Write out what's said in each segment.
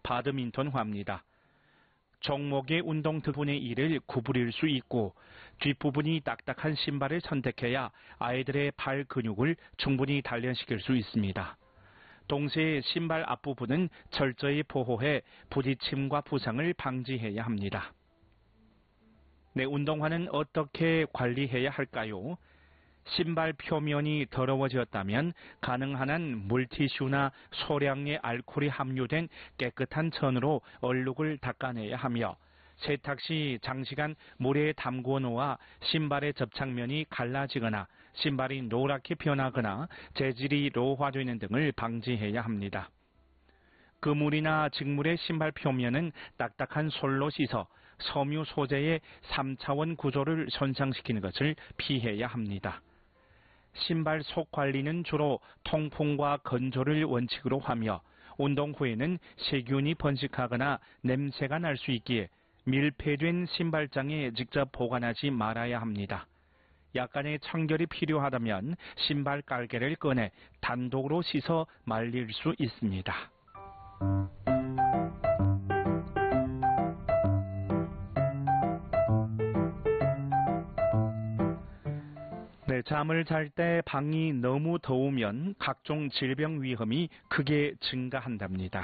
바드민턴화입니다. 종목의 운동 등분의 일을 구부릴 수 있고 뒷부분이 딱딱한 신발을 선택해야 아이들의 발 근육을 충분히 단련시킬 수 있습니다. 동시에 신발 앞부분은 철저히 보호해 부딪힘과 부상을 방지해야 합니다. 네, 운동화는 어떻게 관리해야 할까요? 신발 표면이 더러워졌다면 가능한 한 물티슈나 소량의 알코올이 함유된 깨끗한 천으로 얼룩을 닦아내야 하며 세탁 시 장시간 물에 담궈 놓아 신발의 접착면이 갈라지거나 신발이 노랗게 변하거나 재질이 로화되는 등을 방지해야 합니다. 그물이나 직물의 신발 표면은 딱딱한 솔로 씻어 섬유 소재의 3차원 구조를 손상시키는 것을 피해야 합니다. 신발 속 관리는 주로 통풍과 건조를 원칙으로 하며 운동 후에는 세균이 번식하거나 냄새가 날 수 있기에 밀폐된 신발장에 직접 보관하지 말아야 합니다. 약간의 청결이 필요하다면 신발 깔개를 꺼내 단독으로 씻어 말릴 수 있습니다. 네, 잠을 잘 때 방이 너무 더우면 각종 질병 위험이 크게 증가한답니다.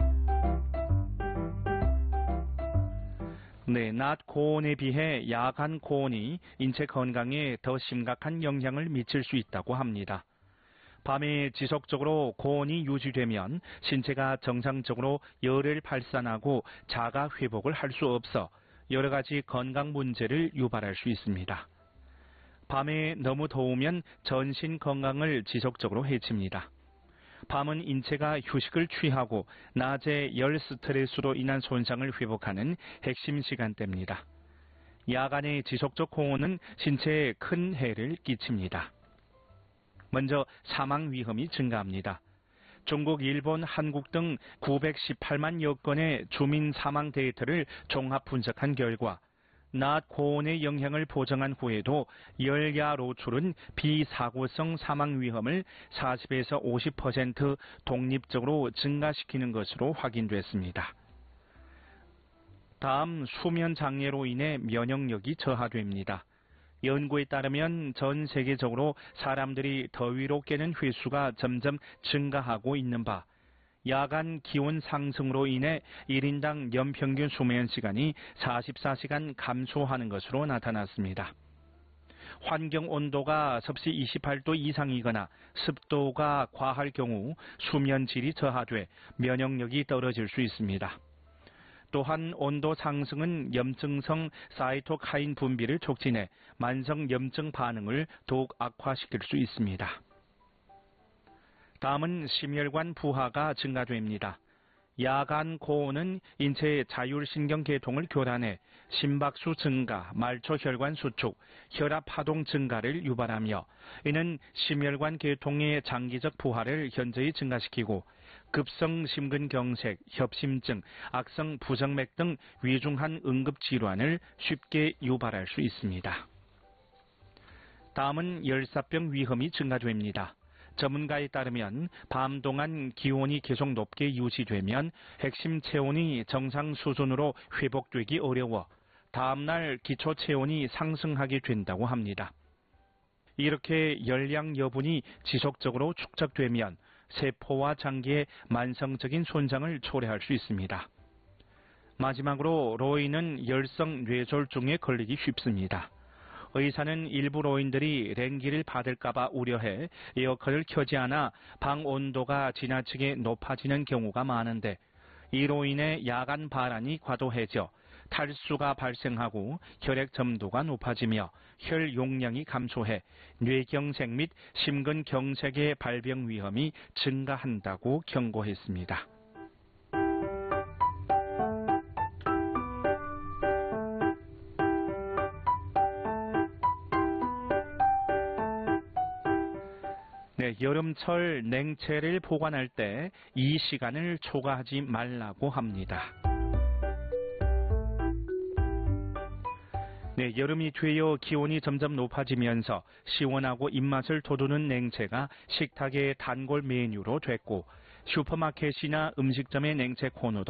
네, 낮 고온에 비해 야간 고온이 인체 건강에 더 심각한 영향을 미칠 수 있다고 합니다. 밤에 지속적으로 고온이 유지되면 신체가 정상적으로 열을 발산하고 자가 회복을 할 수 없어 여러 가지 건강 문제를 유발할 수 있습니다. 밤에 너무 더우면 전신 건강을 지속적으로 해칩니다. 밤은 인체가 휴식을 취하고 낮에 열 스트레스로 인한 손상을 회복하는 핵심 시간대입니다. 야간의 지속적 고온은 신체에 큰 해를 끼칩니다. 먼저 사망 위험이 증가합니다. 중국, 일본, 한국 등 918만여 건의 주민 사망 데이터를 종합 분석한 결과 낮 고온의 영향을 보정한 후에도 열야 노출은 비사고성 사망 위험을 40에서 50% 독립적으로 증가시키는 것으로 확인됐습니다. 다음, 수면 장애로 인해 면역력이 저하됩니다. 연구에 따르면 전 세계적으로 사람들이 더위로 깨는 횟수가 점점 증가하고 있는 바, 야간 기온 상승으로 인해 1인당 연평균 수면 시간이 44시간 감소하는 것으로 나타났습니다. 환경 온도가 섭씨 28도 이상이거나 습도가 과할 경우 수면 질이 저하돼 면역력이 떨어질 수 있습니다. 또한 온도 상승은 염증성 사이토카인 분비를 촉진해 만성 염증 반응을 더욱 악화시킬 수 있습니다. 다음은 심혈관 부하가 증가됩니다. 야간 고온은 인체의 자율신경 계통을 교란해 심박수 증가, 말초혈관 수축, 혈압 파동 증가를 유발하며 이는 심혈관 계통의 장기적 부하를 현저히 증가시키고 급성 심근경색, 협심증, 악성 부정맥 등 위중한 응급질환을 쉽게 유발할 수 있습니다. 다음은 열사병 위험이 증가됩니다. 전문가에 따르면 밤 동안 기온이 계속 높게 유지되면 핵심 체온이 정상 수준으로 회복되기 어려워 다음날 기초 체온이 상승하게 된다고 합니다. 이렇게 열량 여분이 지속적으로 축적되면 세포와 장기의 만성적인 손상을 초래할 수 있습니다. 마지막으로 로인은 열성 뇌졸중에 걸리기 쉽습니다. 의사는 일부 로인들이 랭기를 받을까봐 우려해 에어컨을 켜지 않아 방 온도가 지나치게 높아지는 경우가 많은데 이로 인해 야간 발환이 과도해져 탈수가 발생하고 혈액 점도가 높아지며 혈 용량이 감소해 뇌경색 및 심근경색의 발병 위험이 증가한다고 경고했습니다. 네, 여름철 냉채를 보관할 때 이 시간을 초과하지 말라고 합니다. 네, 여름이 되어 기온이 점점 높아지면서 시원하고 입맛을 돋우는 냉채가 식탁의 단골 메뉴로 됐고 슈퍼마켓이나 음식점의 냉채 코너도